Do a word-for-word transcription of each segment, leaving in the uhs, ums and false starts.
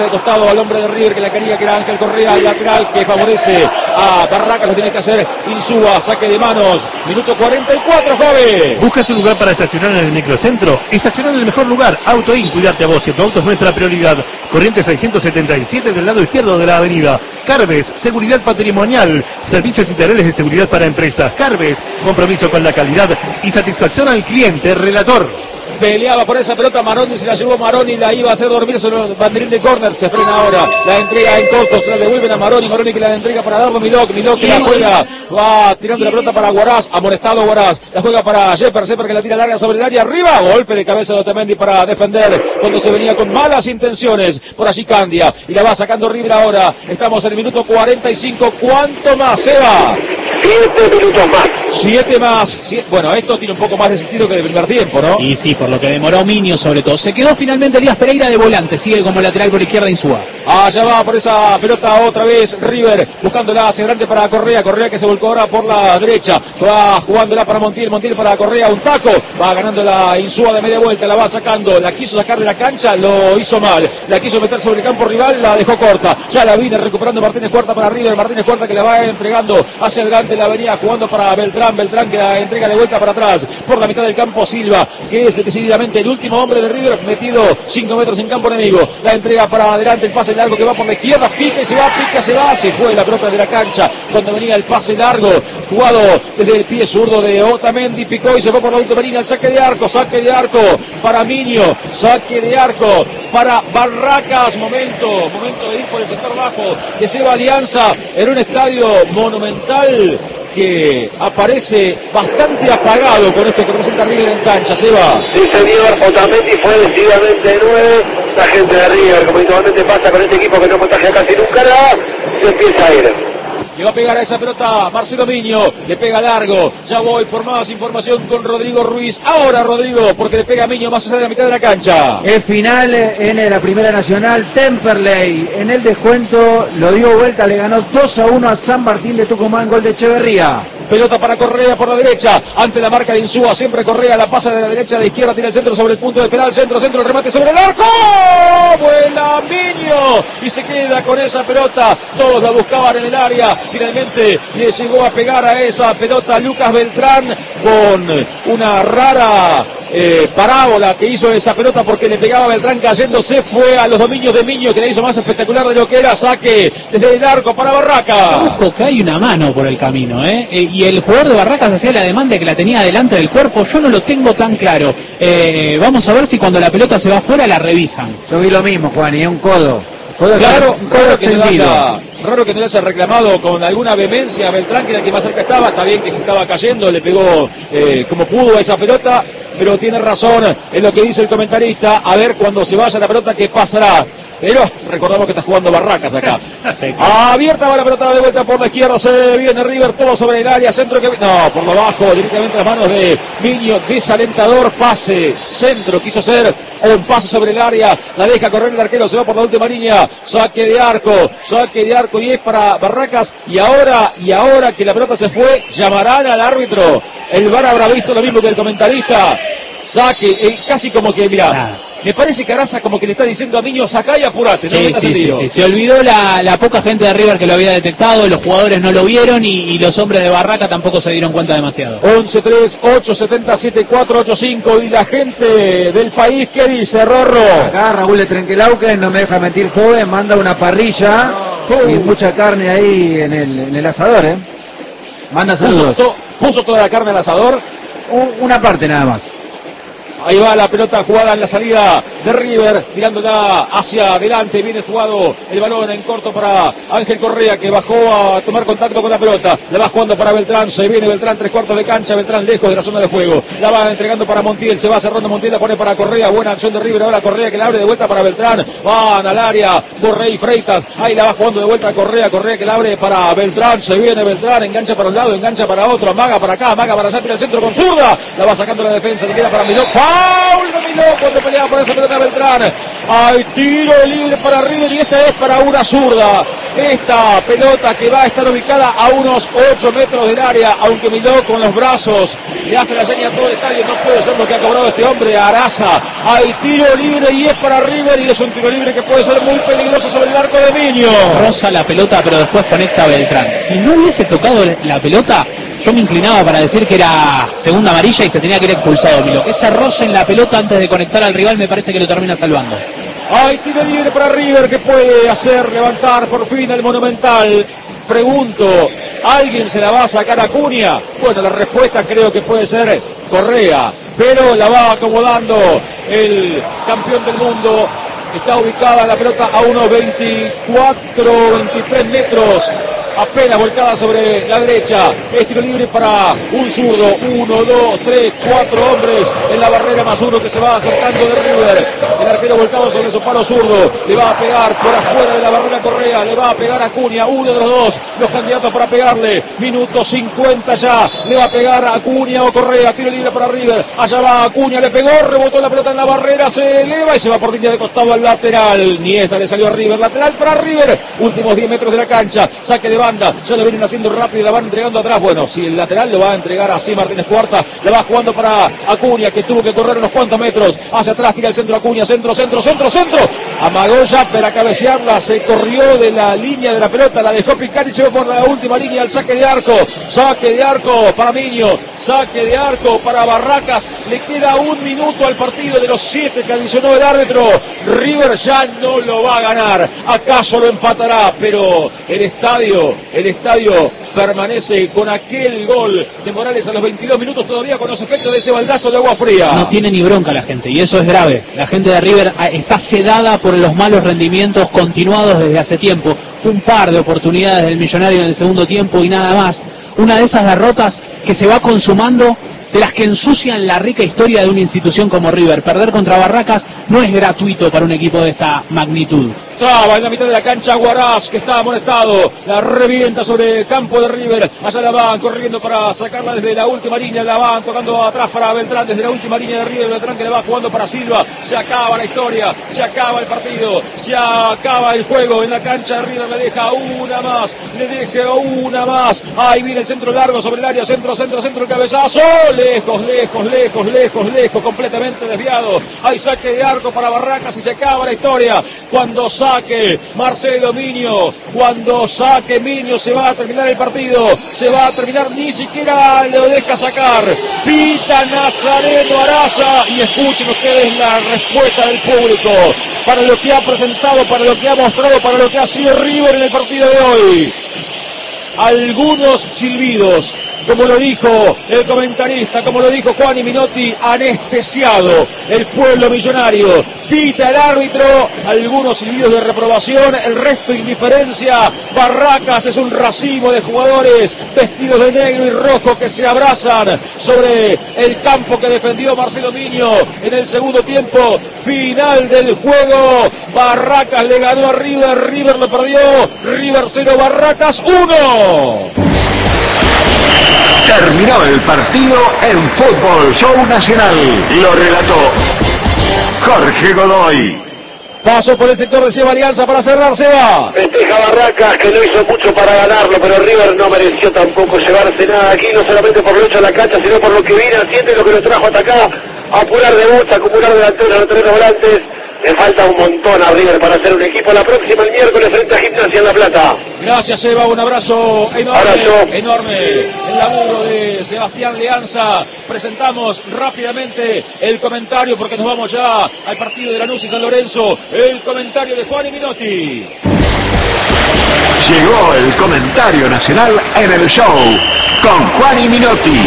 de costado al hombre de River que la quería, que era Ángel Correa, lateral que favorece a Barracas, lo tiene que hacer Insúa, saque de manos, minuto cuarenta y cuatro, Javi. ¿Buscas un lugar para estacionar en el microcentro? Estacionar en el mejor lugar, Autoin, cuidarte a vos y tu auto es nuestra prioridad. Corriente seiscientos setenta y siete del lado izquierdo de la avenida. Carves, seguridad patrimonial, servicios integrales de seguridad para empresas. Carves, compromiso con la calidad y satisfacción al cliente. Relator. Peleaba por esa pelota Maroni, se la llevó Maroni, la iba a hacer dormir sobre el banderín de córner, se frena ahora, la entrega en corto, se la devuelven a Maroni, Maroni que la entrega para Dardo Milok, Milok que la juega, va tirando la pelota para Guaraz, amonestado Guaraz, la juega para Jepper, Jepper que la tira larga sobre el área, arriba, golpe de cabeza de Otamendi para defender, cuando se venía con malas intenciones, por allí Candia, y la va sacando River ahora, estamos en el minuto cuarenta y cinco, ¿cuánto más, Seba? Siete minutos más. Siete más, siete, bueno, esto tiene un poco más de sentido que de primer tiempo, ¿no? Y sí, por lo que demoró Minio sobre todo. Se quedó finalmente Elías Pereira de volante, sigue como lateral por izquierda Insúa. Allá va por esa pelota otra vez River, buscándola hacia adelante para Correa, Correa que se volcó ahora por la derecha, va jugándola para Montiel, Montiel para Correa, un taco, va ganando la Insúa de media vuelta, la va sacando, la quiso sacar de la cancha, lo hizo mal, la quiso meter sobre el campo rival, la dejó corta, ya la viene recuperando Martínez Cuarta para River, Martínez Cuarta que la va entregando hacia adelante, la venía jugando para Beltrán, Beltrán que la entrega de vuelta para atrás, por la mitad del campo Silva, que es decididamente el último hombre de River, metido cinco metros en campo enemigo, la entrega para adelante, el pase largo que va por la izquierda, pica y se va, pica, se va, se fue la pelota de la cancha, cuando venía el pase largo, jugado desde el pie zurdo de Otamendi, picó y se fue por la última línea, el saque de arco, saque de arco para Minio, saque de arco para Barracas, momento, momento de ir por el sector bajo, que se va Alianza en un estadio monumental, que aparece bastante apagado con esto que presenta River en cancha, Seba. Sí, señor, Otamendi fue decididamente nueve, la gente de River, como habitualmente pasa con este equipo que no contagia casi nunca nada, se empieza a ir. Le va a pegar a esa pelota Marcelo Miño, le pega largo, ya voy por más información con Rodrigo Ruiz, ahora Rodrigo, porque le pega a Miño más allá de la mitad de la cancha. El final en la Primera Nacional, Temperley en el descuento, lo dio vuelta, le ganó dos a uno a San Martín de Tucumán, gol de Echeverría. Pelota para Correa por la derecha, ante la marca de Insúa, siempre Correa, la pasa de la derecha a la izquierda, tira el centro sobre el punto de penal, centro, centro, el remate sobre el arco, vuela Miño, y se queda con esa pelota, todos la buscaban en el área, finalmente le llegó a pegar a esa pelota Lucas Beltrán, con una rara eh, parábola que hizo esa pelota, porque le pegaba a Beltrán cayéndose, fue a los dominios de Miño, que la hizo más espectacular de lo que era, saque desde el arco para Barracas. Ojo que hay una mano por el camino, ¿eh? eh y el jugador de Barracas hacía la demanda que la tenía delante del cuerpo, yo no lo tengo tan claro. Eh, vamos a ver si cuando la pelota se va afuera la revisan. Yo vi lo mismo, Juan, y es un codo. codo claro, un codo raro que, no extendido. haya, raro que no le haya reclamado con alguna vehemencia a Beltrán, que era el que más cerca estaba. Está bien que se estaba cayendo, le pegó eh, como pudo a esa pelota, pero tiene razón en lo que dice el comentarista. A ver cuando se vaya la pelota qué pasará. Pero recordamos que está jugando Barracas acá. Sí, claro. Abierta va la pelota de vuelta por la izquierda, se viene River, todo sobre el área, centro que... No, por lo bajo, directamente las manos de Miño, desalentador, pase, centro, quiso ser un pase sobre el área, la deja correr el arquero, se va por la última línea, saque de arco, saque de arco y es para Barracas, y ahora, y ahora que la pelota se fue, llamarán al árbitro, el V A R habrá visto lo mismo que el comentarista, saque, eh, casi como que, mira... Nada. Me parece que Araza como que le está diciendo a Miño, sacá y apurate. Sí, no sí, sí, sí. Se olvidó la, la poca gente de River que lo había detectado, los jugadores no lo vieron y, y los hombres de Barraca tampoco se dieron cuenta demasiado. once tres ocho siete siete cuatro ocho cinco y la gente del país, ¿qué dice, Rorro? Acá Raúl de Trenquelauquen, no me deja mentir joven, manda una parrilla oh. y mucha carne ahí en el, en el asador, ¿eh? Manda saludos. ¿Puso, to, puso toda la carne al asador? U, una parte nada más. Ahí va la pelota jugada en la salida de River, tirándola hacia adelante, viene jugado el balón en corto para Ángel Correa, que bajó a tomar contacto con la pelota, la va jugando para Beltrán, se viene Beltrán, tres cuartos de cancha, Beltrán lejos de la zona de juego, la va entregando para Montiel, se va cerrando Montiel, la pone para Correa, buena acción de River, ahora Correa que la abre de vuelta para Beltrán, van al área, Borrell, Freitas, ahí la va jugando de vuelta a Correa, Correa que la abre para Beltrán, se viene Beltrán, engancha para un lado, engancha para otro, amaga para acá, amaga para allá, tira el centro con zurda, la va sacando la defensa, le queda para Milok, foul de Miló cuando peleaba por esa pelota Beltrán. Hay tiro libre para River y esta es para una zurda. Esta pelota que va a estar ubicada a unos ocho metros del área, aunque Miló con los brazos le hace la seña a todo el estadio. No puede ser lo que ha cobrado este hombre, Araza. Hay tiro libre y es para River y es un tiro libre que puede ser muy peligroso sobre el arco de Miño. Roza la pelota pero después conecta a Beltrán. Si no hubiese tocado la pelota, yo me inclinaba para decir que era segunda amarilla y se tenía que ir expulsado Miló. Ese roce en la pelota antes de conectar al rival me parece que lo termina salvando. Hay tiro libre para River que puede hacer levantar por fin el Monumental. Pregunto, ¿alguien se la va a sacar a Acuña? Bueno, la respuesta creo que puede ser Correa, pero la va acomodando el campeón del mundo. Está ubicada la pelota a unos veinticuatro, veintitrés metros. Apenas volcada sobre la derecha. Es tiro libre para un zurdo. Uno, dos, tres, cuatro hombres en la barrera más uno que se va acercando de River. El arquero volcado sobre su palo zurdo. Le va a pegar por afuera de la barrera Correa. Le va a pegar a Acuña. Uno de los dos. Los candidatos para pegarle. Minuto cincuenta ya. Le va a pegar a Acuña o Correa. Tiro libre para River. Allá va Acuña. Le pegó. Rebotó la pelota en la barrera. Se eleva y se va por línea de costado al lateral. Ni esta le salió a River. Lateral para River. Últimos diez metros de la cancha. Saque de banda, ya lo vienen haciendo rápido y la van entregando atrás. Bueno, si el lateral lo va a entregar así Martínez Cuarta, la va jugando para Acuña, que tuvo que correr unos cuantos metros hacia atrás, tira el centro Acuña, centro, centro, centro, centro, amagó ya para cabecearla, se corrió de la línea de la pelota, la dejó picar y se fue por la última línea al saque de arco, saque de arco para Miño, saque de arco para Barracas, le queda un minuto al partido de los siete que adicionó el árbitro. River ya no lo va a ganar, acaso lo empatará, pero el estadio, el estadio permanece con aquel gol de Morales a los veintidós minutos todavía con los efectos de ese baldazo de agua fría. No tiene ni bronca la gente y eso es grave. La gente de River está sedada por los malos rendimientos continuados desde hace tiempo. Un par de oportunidades del Millonario en el segundo tiempo y nada más. Una de esas derrotas que se va consumando, de las que ensucian la rica historia de una institución como River. Perder contra Barracas no es gratuito para un equipo de esta magnitud. Traba en la mitad de la cancha Huaraz, que está amonestado, la revienta sobre el campo de River, allá la van corriendo para sacarla desde la última línea, la van tocando atrás para Beltrán, desde la última línea de River, Beltrán que le va jugando para Silva, se acaba la historia, se acaba el partido, se acaba el juego en la cancha de River, le deja una más, le deja una más, ahí viene el centro largo sobre el área, centro, centro, centro, el cabezazo, lejos, lejos, lejos, lejos, lejos, completamente desviado, hay saque de arco para Barracas y se acaba la historia, cuando sale saque Marcelo Miño, cuando saque Miño se va a terminar el partido, se va a terminar, ni siquiera lo deja sacar, pita Nazareno Araza y escuchen ustedes la respuesta del público para lo que ha presentado, para lo que ha mostrado, para lo que ha sido River en el partido de hoy. Algunos silbidos, como lo dijo el comentarista, como lo dijo Juan y Minotti, anestesiado el pueblo millonario, pita el árbitro, algunos silbidos de reprobación, el resto indiferencia. Barracas es un racimo de jugadores vestidos de negro y rojo que se abrazan sobre el campo que defendió Marcelo Miño en el segundo tiempo final del juego. Barracas le ganó a River, River lo perdió, River cero, Barracas uno. Terminó el partido en Fútbol Show Nacional. Lo relató Jorge Godoy. Paso por el sector de Seba Alianza para cerrar, Seba. Festeja Barracas, que no hizo mucho para ganarlo, pero River no mereció tampoco llevarse nada aquí, no solamente por lo hecho en la cancha, sino por lo que viene haciendo y lo que lo trajo hasta acá, apurar de bocha, acumular delanteros, no tener volantes. Le falta un montón a River para hacer un equipo. La próxima el miércoles frente a Gimnasia en La Plata. Gracias, Seba, un abrazo enorme, abrazo. enorme. El laburo de Sebastián Leanza. Presentamos rápidamente el comentario porque nos vamos ya al partido de Lanús y San Lorenzo. El comentario de Juan y Minotti. Llegó el comentario nacional en el show con Juan y Minotti.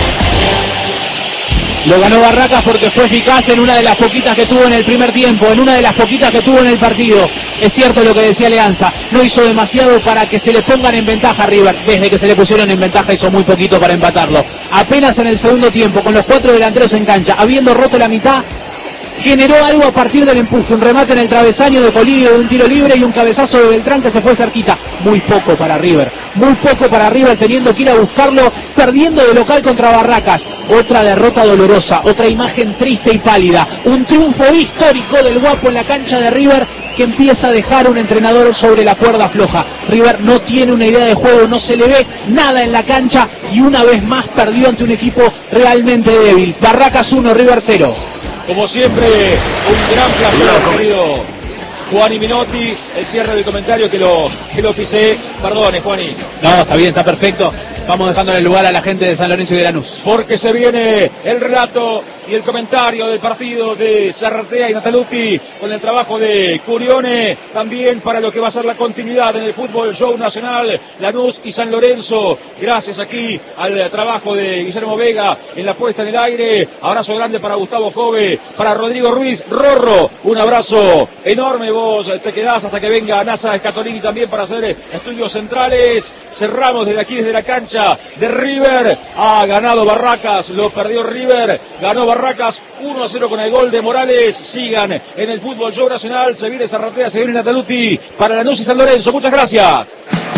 Lo ganó Barracas porque fue eficaz en una de las poquitas que tuvo en el primer tiempo, en una de las poquitas que tuvo en el partido. Es cierto lo que decía Leanza, no hizo demasiado para que se le pongan en ventaja a River. Desde que se le pusieron en ventaja hizo muy poquito para empatarlo. Apenas en el segundo tiempo, con los cuatro delanteros en cancha, habiendo roto la mitad, generó algo a partir del empuje, un remate en el travesaño de Colidio de un tiro libre y un cabezazo de Beltrán que se fue cerquita. Muy poco para River, muy poco para River, teniendo que ir a buscarlo, perdiendo de local contra Barracas. Otra derrota dolorosa, otra imagen triste y pálida, un triunfo histórico del Guapo en la cancha de River, que empieza a dejar un entrenador sobre la cuerda floja. River no tiene una idea de juego, no se le ve nada en la cancha y una vez más perdió ante un equipo realmente débil. Barracas uno, River cero. Como siempre, un gran placer, querido Juani Minotti. El cierre del comentario que lo, que lo pisé. Perdone, Juani. No, está bien, está perfecto. Vamos dejándole el lugar a la gente de San Lorenzo y de Lanús. Porque se viene el relato y el comentario del partido de Zarratea y Nataluti con el trabajo de Curione, también para lo que va a ser la continuidad en el fútbol show nacional, Lanús y San Lorenzo. Gracias aquí al trabajo de Guillermo Vega en la puesta en el aire. Abrazo grande para Gustavo Jove, para Rodrigo Ruiz. Rorro, un abrazo enorme. Vos te quedás hasta que venga NASA Escatolini también para hacer estudios centrales. Cerramos desde aquí, desde la cancha de River. Ha ganado Barracas, lo perdió River, ganó Barracas uno a cero con el gol de Morales. Sigan en el fútbol show nacional. Se viene Zarratea, se viene Nataluti para Lanús y San Lorenzo. Muchas gracias.